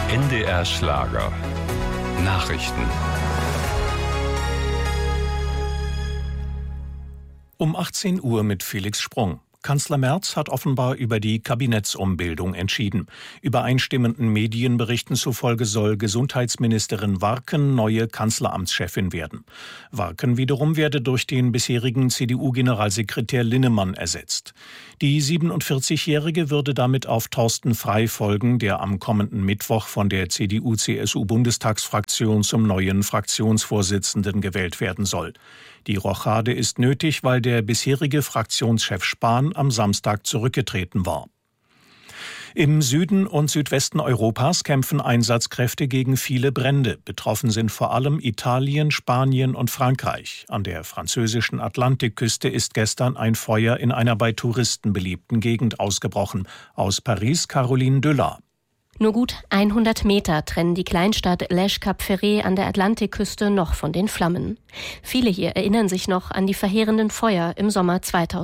NDR Schlager. Nachrichten. Um 18 Uhr mit Felix Sprung. Kanzler Merz hat offenbar über die Kabinettsumbildung entschieden. Übereinstimmenden Medienberichten zufolge soll Gesundheitsministerin Warken neue Kanzleramtschefin werden. Warken wiederum werde durch den bisherigen CDU-Generalsekretär Linnemann ersetzt. Die 47-Jährige würde damit auf Thorsten Frey folgen, der am kommenden Mittwoch von der CDU-CSU-Bundestagsfraktion zum neuen Fraktionsvorsitzenden gewählt werden soll. Die Rochade ist nötig, weil der bisherige Fraktionschef Spahn am Samstag zurückgetreten war. Im Süden und Südwesten Europas kämpfen Einsatzkräfte gegen viele Brände. Betroffen sind vor allem Italien, Spanien und Frankreich. An der französischen Atlantikküste ist gestern ein Feuer in einer bei Touristen beliebten Gegend ausgebrochen. Aus Paris Caroline Düller. Nur gut 100 Meter trennen die Kleinstadt Lège-Cap-Ferret an der Atlantikküste noch von den Flammen. Viele hier erinnern sich noch an die verheerenden Feuer im Sommer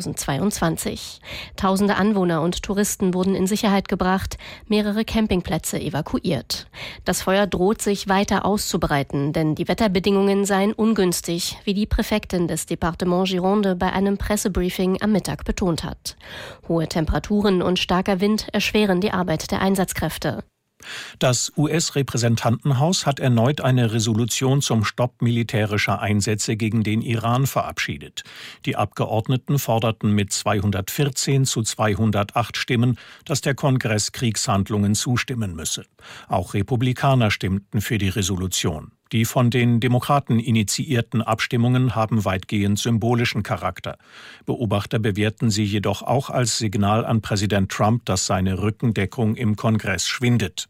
2022. Tausende Anwohner und Touristen wurden in Sicherheit gebracht, mehrere Campingplätze evakuiert. Das Feuer droht sich weiter auszubreiten, denn die Wetterbedingungen seien ungünstig, wie die Präfektin des Departement Gironde bei einem Pressebriefing am Mittag betont hat. Hohe Temperaturen und starker Wind erschweren die Arbeit der Einsatzkräfte. Das US-Repräsentantenhaus hat erneut eine Resolution zum Stopp militärischer Einsätze gegen den Iran verabschiedet. Die Abgeordneten forderten mit 214 zu 208 Stimmen, dass der Kongress Kriegshandlungen zustimmen müsse. Auch Republikaner stimmten für die Resolution. Die von den Demokraten initiierten Abstimmungen haben weitgehend symbolischen Charakter. Beobachter bewerten sie jedoch auch als Signal an Präsident Trump, dass seine Rückendeckung im Kongress schwindet.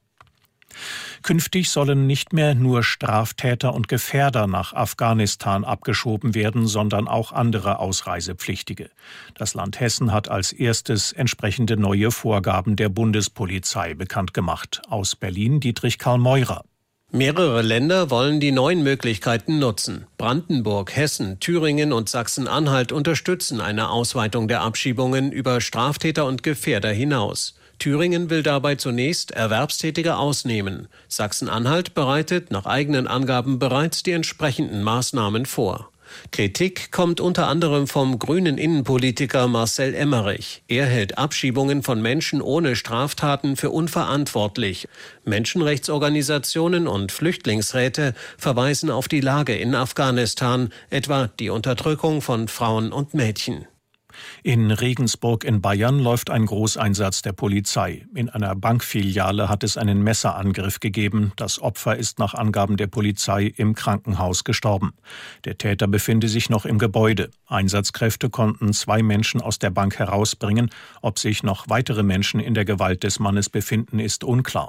Künftig sollen nicht mehr nur Straftäter und Gefährder nach Afghanistan abgeschoben werden, sondern auch andere Ausreisepflichtige. Das Land Hessen hat als erstes entsprechende neue Vorgaben der Bundespolizei bekannt gemacht. Aus Berlin Dietrich Karl Meurer. Mehrere Länder wollen die neuen Möglichkeiten nutzen. Brandenburg, Hessen, Thüringen und Sachsen-Anhalt unterstützen eine Ausweitung der Abschiebungen über Straftäter und Gefährder hinaus. Thüringen will dabei zunächst Erwerbstätige ausnehmen. Sachsen-Anhalt bereitet nach eigenen Angaben bereits die entsprechenden Maßnahmen vor. Kritik kommt unter anderem vom grünen Innenpolitiker Marcel Emmerich. Er hält Abschiebungen von Menschen ohne Straftaten für unverantwortlich. Menschenrechtsorganisationen und Flüchtlingsräte verweisen auf die Lage in Afghanistan, etwa die Unterdrückung von Frauen und Mädchen. In Regensburg in Bayern läuft ein Großeinsatz der Polizei. In einer Bankfiliale hat es einen Messerangriff gegeben. Das Opfer ist nach Angaben der Polizei im Krankenhaus gestorben. Der Täter befinde sich noch im Gebäude. Einsatzkräfte konnten 2 Menschen aus der Bank herausbringen. Ob sich noch weitere Menschen in der Gewalt des Mannes befinden, ist unklar.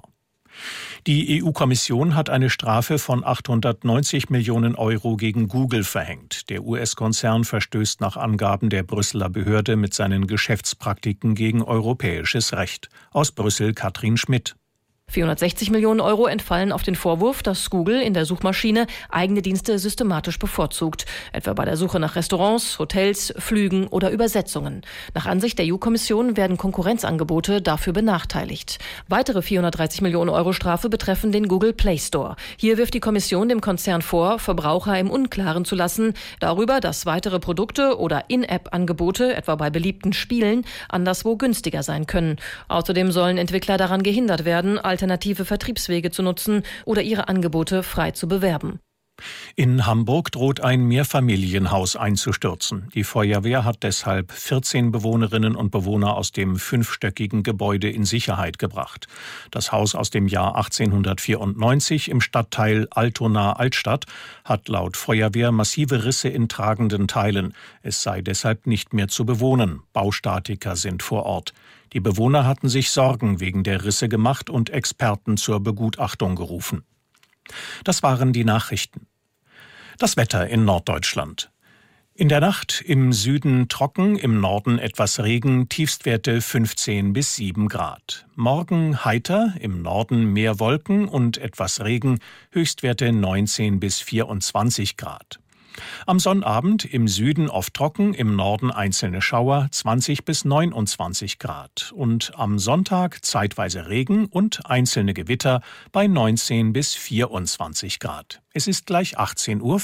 Die EU-Kommission hat eine Strafe von 890 Millionen Euro gegen Google verhängt. Der US-Konzern verstößt nach Angaben der Brüsseler Behörde mit seinen Geschäftspraktiken gegen europäisches Recht. Aus Brüssel Katrin Schmidt. 460 Millionen Euro entfallen auf den Vorwurf, dass Google in der Suchmaschine eigene Dienste systematisch bevorzugt, etwa bei der Suche nach Restaurants, Hotels, Flügen oder Übersetzungen. Nach Ansicht der EU-Kommission werden Konkurrenzangebote dafür benachteiligt. Weitere 430 Millionen Euro Strafe betreffen den Google Play Store. Hier wirft die Kommission dem Konzern vor, Verbraucher im Unklaren zu lassen darüber, dass weitere Produkte oder In-App-Angebote, etwa bei beliebten Spielen, anderswo günstiger sein können. Außerdem sollen Entwickler daran gehindert werden, alternative Vertriebswege zu nutzen oder ihre Angebote frei zu bewerben. In Hamburg droht ein Mehrfamilienhaus einzustürzen. Die Feuerwehr hat deshalb 14 Bewohnerinnen und Bewohner aus dem 5-stöckigen Gebäude in Sicherheit gebracht. Das Haus aus dem Jahr 1894 im Stadtteil Altona-Altstadt hat laut Feuerwehr massive Risse in tragenden Teilen. Es sei deshalb nicht mehr zu bewohnen. Baustatiker sind vor Ort. Die Bewohner hatten sich Sorgen wegen der Risse gemacht und Experten zur Begutachtung gerufen. Das waren die Nachrichten. Das Wetter in Norddeutschland. In der Nacht im Süden trocken, im Norden etwas Regen, Tiefstwerte 15 bis 7 Grad. Morgen heiter, im Norden mehr Wolken und etwas Regen, Höchstwerte 19 bis 24 Grad. Am Sonnabend im Süden oft trocken, im Norden einzelne Schauer, 20 bis 29 Grad. Und am Sonntag zeitweise Regen und einzelne Gewitter bei 19 bis 24 Grad. Es ist gleich 18:05 Uhr.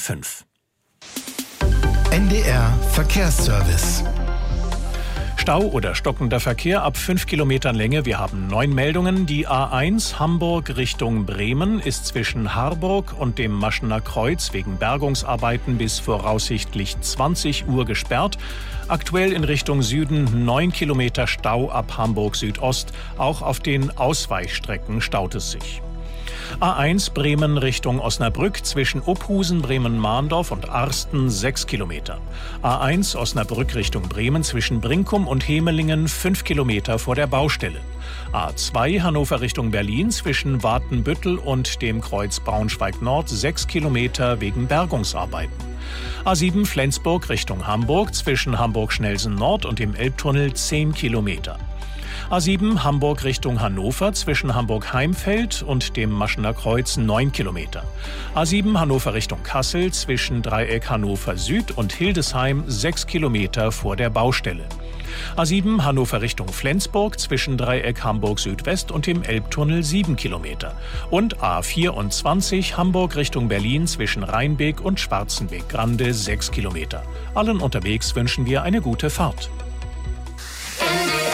NDR Verkehrsservice. Stau oder stockender Verkehr ab 5 Kilometern Länge. Wir haben 9 Meldungen. Die A1 Hamburg Richtung Bremen ist zwischen Harburg und dem Maschener Kreuz wegen Bergungsarbeiten bis voraussichtlich 20 Uhr gesperrt. Aktuell in Richtung Süden 9 Kilometer Stau ab Hamburg Südost. Auch auf den Ausweichstrecken staut es sich. A1 Bremen Richtung Osnabrück zwischen Uphusen, Bremen-Mahndorf und Arsten 6 Kilometer. A1 Osnabrück Richtung Bremen zwischen Brinkum und Hemelingen 5 Kilometer vor der Baustelle. A2 Hannover Richtung Berlin zwischen Watenbüttel und dem Kreuz Braunschweig-Nord 6 Kilometer wegen Bergungsarbeiten. A7 Flensburg Richtung Hamburg zwischen Hamburg-Schnelsen-Nord und dem Elbtunnel 10 Kilometer. A7 Hamburg Richtung Hannover zwischen Hamburg-Heimfeld und dem Maschener Kreuz 9 Kilometer. A7 Hannover Richtung Kassel zwischen Dreieck Hannover Süd und Hildesheim 6 Kilometer vor der Baustelle. A7 Hannover Richtung Flensburg zwischen Dreieck Hamburg Südwest und dem Elbtunnel 7 Kilometer. Und A24 Hamburg Richtung Berlin zwischen Rheinbeek und Schwarzenbeek-Grande 6 Kilometer. Allen unterwegs wünschen wir eine gute Fahrt.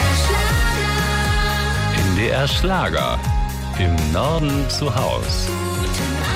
NDR Schlager. Im Norden zu Haus.